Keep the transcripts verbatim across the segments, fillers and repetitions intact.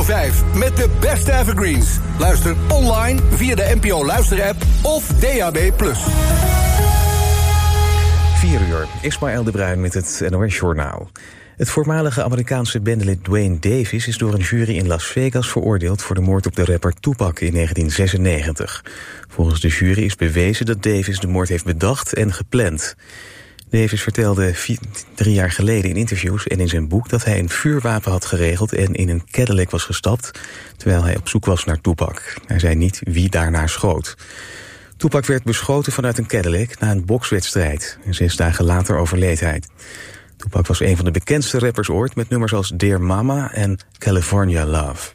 Radio vijf met de beste evergreens. Luister online via de N P O Luisterapp of D A B plus. vier uur, Ismaël de Bruin met het N O S-journaal. Het voormalige Amerikaanse bandlid Duane Davis is door een jury in Las Vegas veroordeeld voor de moord op de rapper Tupac in negentien zesennegentig. Volgens de jury is bewezen dat Davis de moord heeft bedacht en gepland. Davis vertelde vier, drie jaar geleden in interviews en in zijn boek dat hij een vuurwapen had geregeld en in een Cadillac was gestapt terwijl hij op zoek was naar Tupac. Hij zei niet wie daarna schoot. Tupac werd beschoten vanuit een Cadillac na een bokswedstrijd. En zes dagen later overleed hij. Tupac was een van de bekendste rappers ooit met nummers als Dear Mama en California Love.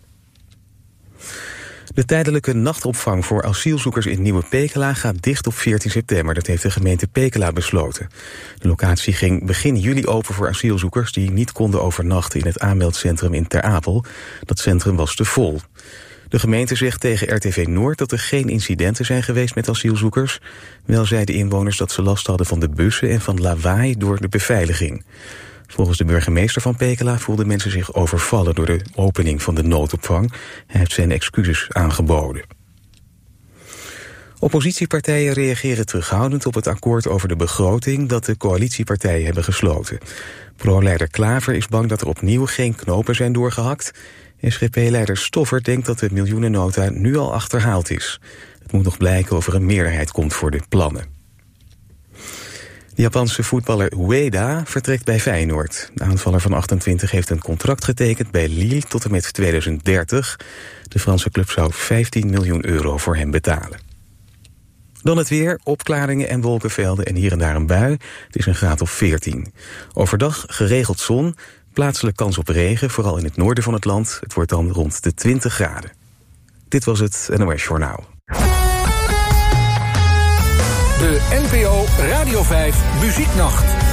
De tijdelijke nachtopvang voor asielzoekers in Nieuwe Pekela gaat dicht op veertien september. Dat heeft de gemeente Pekela besloten. De locatie ging begin juli open voor asielzoekers die niet konden overnachten in het aanmeldcentrum in Ter Apel. Dat centrum was te vol. De gemeente zegt tegen R T V Noord dat er geen incidenten zijn geweest met asielzoekers. Wel zeiden inwoners dat ze last hadden van de bussen en van lawaai door de beveiliging. Volgens de burgemeester van Pekela voelden mensen zich overvallen door de opening van de noodopvang. Hij heeft zijn excuses aangeboden. Oppositiepartijen reageren terughoudend op het akkoord over de begroting dat de coalitiepartijen hebben gesloten. Pro-leider Klaver is bang dat er opnieuw geen knopen zijn doorgehakt. S G P-leider Stoffer denkt dat de miljoenennota nu al achterhaald is. Het moet nog blijken of er een meerderheid komt voor de plannen. De Japanse voetballer Ueda vertrekt bij Feyenoord. De aanvaller van achtentwintig heeft een contract getekend bij Lille tot en met tweeduizend dertig. De Franse club zou vijftien miljoen euro voor hem betalen. Dan het weer, opklaringen en wolkenvelden en hier en daar een bui. Het is een graad of veertien. Overdag geregeld zon, plaatselijk kans op regen, vooral in het noorden van het land. Het wordt dan rond de twintig graden. Dit was het N O S-journaal. De N P O Radio vijf Muzieknacht.